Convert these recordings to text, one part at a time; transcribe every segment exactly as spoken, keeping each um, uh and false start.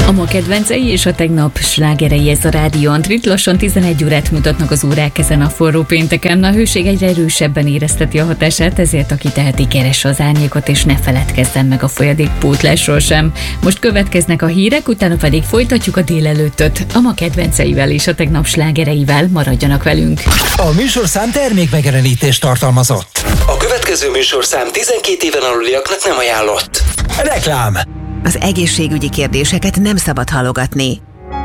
A ma kedvencei és a tegnap slágerei, ez a Rádió Antrit. Lassan tizenegy órát mutatnak az órák ezen a forró pénteken. A hőség egyre erősebben érezteti a hatását, ezért aki teheti, keresse az árnyékot, és ne feledkezzen meg a folyadékpótlásról sem. Most következnek a hírek, utána pedig folytatjuk a délelőttöt a ma kedvenceivel és a tegnap slágereivel. Maradjanak velünk! A műsorszám termékmegjelenítést tartalmazott. A következő műsorszám tizenkét éven aluliaknak nem ajánlott. Reklám. Az egészségügyi kérdéseket nem szabad halogatni.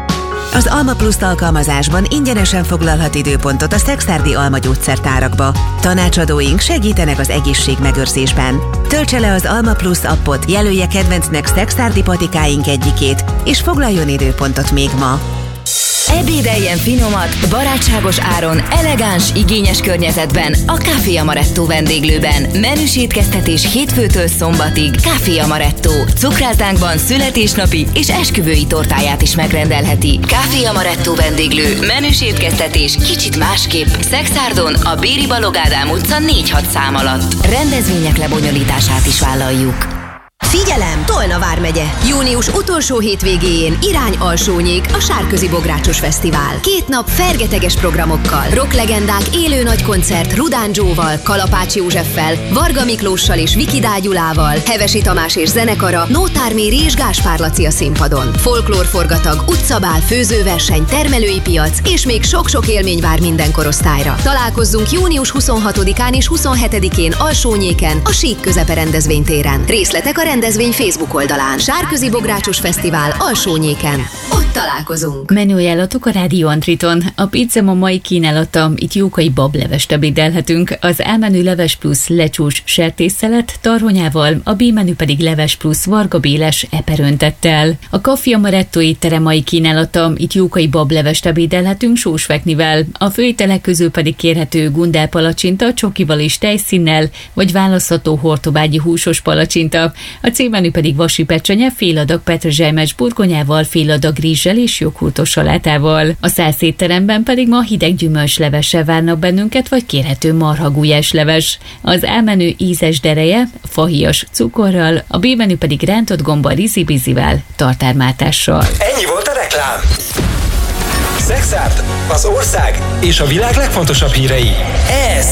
Az Alma Plus alkalmazásban ingyenesen foglalhat időpontot a Szekszárdi Alma gyógyszertárakba. Tanácsadóink segítenek az egészségmegőrzésben. Töltse le az Alma Plus appot, jelölje kedvencnek Szekszárdi patikáink egyikét, és foglaljon időpontot még ma. Ebédeljen finomat, barátságos áron, elegáns, igényes környezetben a Café Amaretto vendéglőben. Menüs étkeztetés hétfőtől szombatig. Café Amaretto. Cukrászdánkban születésnapi és esküvői tortáját is megrendelheti. Café Amaretto vendéglő. Menüs étkeztetés kicsit másképp. Szekszárdon a Béri Balogh Ádám utca négy hat szám alatt. Rendezvények lebonyolítását is vállaljuk. Figyelem! Tolna vármegye! Június utolsó hétvégéjén irány Alsónyék, a Sárközi Bográcsos Fesztivál. Két nap fergeteges programokkal. Rocklegendák élő nagy koncert Rudán Joe-val, Kalapács Józseffel, Varga Miklóssal és Viki Dágyulával, Hevesi Tamás és zenekara, Nótár Méri és Gáspár Laci a színpadon. Folklórforgatag, utcabál, főzőverseny, termelői piac és még sok-sok élmény vár minden korosztályra. Találkozzunk június huszonhatodikán és huszonhetedikén Alsónyéken, a Sík Közepe rendezvénytéren. Részletek a rendezvény Facebook oldalán. Sárközi Bográcsos Fesztivál Alsónyéken. Ott találkozunk. Menüajánlatok a Rádió Antriton. A pizza ma mai kínálata, itt jókai bablevest ebédelhetünk. Az A-menü leves plusz lecsús sertésszelet tarhonyával, a B-menü pedig leves plusz vargabéles eperöntettel. A Café Amaretto étterem mai kínálata, itt jókai bablevest ebédelhetünk sósfeknivel. A főételek közül pedig kérhető gundál palacsinta csokival és tejszínnel, vagy választható hortobágyi húsos palacsinta. A C-menü pedig vasi pecsenye, fél adag petrezselymes burgonyával, fél adag rizssel és joghurtos salátával. A szász étteremben pedig ma hideg gyümölcslevessel várnak bennünket, vagy kérhető marhagulyás leves. Az A-menü ízes dereje, fahéjas cukorral, a B-menü pedig rántott gomba rizibizivel, tartármátással. Ennyi volt a reklám. Szekszárd, az ország és a világ legfontosabb hírei. Ez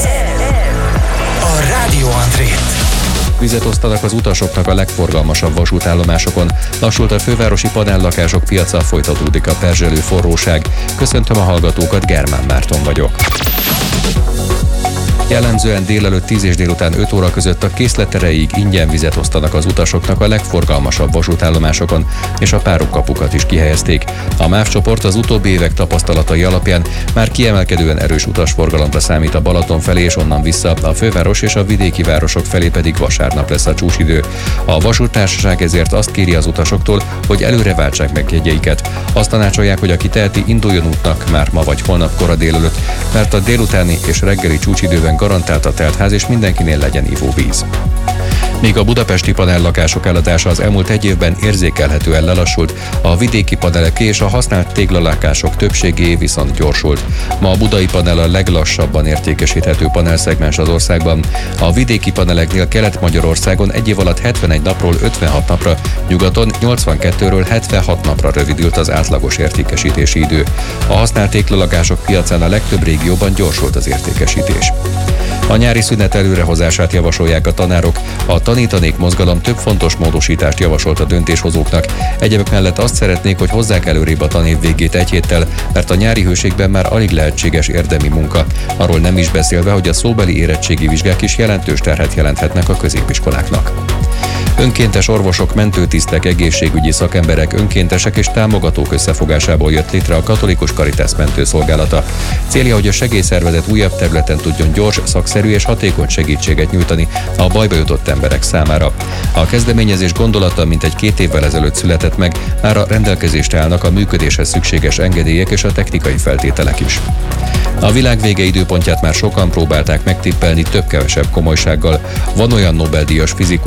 a Rádió Antrit. Vizet osztanak az utasoknak a legforgalmasabb vasútállomásokon. Lassult a fővárosi panellakások piaca, folytatódik a perzselő forróság. Köszöntöm a hallgatókat, Germán Márton vagyok. Jellemzően délelőtt tíz és délután öt óra között a készlet erejéig ingyen vizet osztanak az utasoknak a legforgalmasabb vasútállomásokon, és a párokkapukat is kihelyezték. A MÁV csoport az utóbbi évek tapasztalatai alapján már kiemelkedően erős utasforgalomra számít a Balaton felé és onnan vissza, a főváros és a vidéki városok felé pedig vasárnap lesz a csúcsidő. A vasúttársaság ezért azt kéri az utasoktól, hogy előre váltsák meg jegyeiket. Azt tanácsolják, hogy aki teheti, induljon útnak már ma vagy holnap kora délelőtt, mert a délutáni és reggeli csúcsidőben garantált a teltház, és mindenkinél legyen ivóvíz. Míg a budapesti panellakások eladása az elmúlt egy évben érzékelhetően lelassult, a vidéki paneleké és a használt téglalakások többségé viszont gyorsult. Ma a budai panel a leglassabban értékesíthető panelszegmens az országban. A vidéki paneleknél Kelet-Magyarországon egy év alatt hetvenegy napról ötvenhat napra, nyugaton nyolcvankettőről hetvenhat napra rövidült az átlagos értékesítési idő. A használt téglalakások piacán a legtöbb régióban gyorsult az értékesítés. A nyári szünet előrehozását javasolják a tanárok. A tanítanék mozgalom több fontos módosítást javasolt a döntéshozóknak. Egyebek mellett azt szeretnék, hogy hozzák előrébb a tanév végét egy héttel, mert a nyári hőségben már alig lehetséges érdemi munka. Arról nem is beszélve, hogy a szóbeli érettségi vizsgák is jelentős terhet jelenthetnek a középiskoláknak. Önkéntes orvosok, mentőtisztek, egészségügyi szakemberek, önkéntesek és támogatók összefogásából jött létre a Katolikus Caritas mentőszolgálata. Célja, hogy a segélyszervezet újabb területen tudjon gyors, szakszerű és hatékony segítséget nyújtani a bajba jutott emberek számára. A kezdeményezés gondolata mintegy két évvel ezelőtt született meg, már a rendelkezésre állnak a működéshez szükséges engedélyek és a technikai feltételek is. A világ vége időpontját már sokan próbálták megtippelni több-kevesebb komolysággal. Van olyan Nobel-díjas fizikus, aki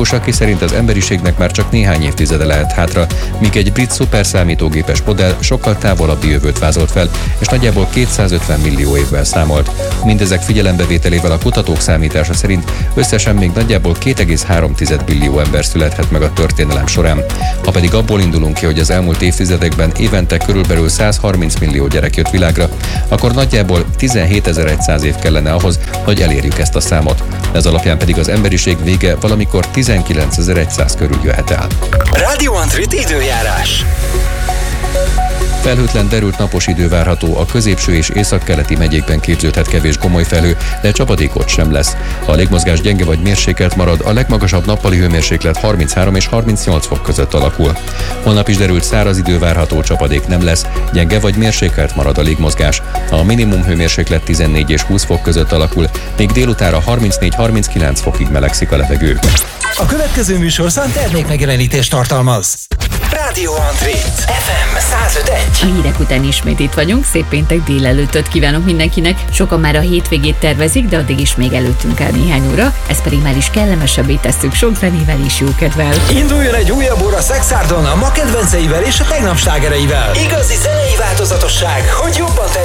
szerint az emberiségnek már csak néhány évtizede lehet hátra, míg egy brit szuperszámítógépes modell sokkal távolabbi jövőt vázolt fel, és nagyjából kétszázötven millió évvel számolt. Mindezek figyelembevételével a kutatók számítása szerint összesen még nagyjából két egész három billió ember születhet meg a történelem során. Ha pedig abból indulunk ki, hogy az elmúlt évtizedekben évente körülbelül százharminc millió gyerek jött világra, akkor nagyjából tizenhétezer-száz év kellene ahhoz, hogy elérjük ezt a számot. Ez alapján pedig az emberiség vége valamikor tizenkilencezer-száz körül jöhet el. Radio Antrit időjárás. Felhőtlen, derült napos idő várható, a középső és északkeleti megyékben képződhet kevés gomoly felhő, de csapadékot sem lesz. A légmozgás gyenge vagy mérsékelt marad, a legmagasabb nappali hőmérséklet harminchárom és harmincnyolc fok között alakul. Holnap is derült, száraz idő várható, csapadék nem lesz, gyenge vagy mérsékelt marad a légmozgás. A minimum hőmérséklet tizennégy és húsz fok között alakul, míg délutára harmincnégy-harminckilenc fokig melegszik a levegő. A következő műsorszám termékmegjelenítést tartalmaz. Radio Antrit ef em száz öt egész egy. A hírek után ismét itt vagyunk, szép péntek délelőttöt kívánok mindenkinek. Sokan már a hétvégét tervezik, de addig is még előttünk áll néhány óra, ezt pedig már is kellemesebbé tesszük sok zenével és jó kedvel. Induljon egy újabb óra Szexárdon a ma kedvenceivel és a tegnap slágereivel. Igazi zenei változatosság, hogy jól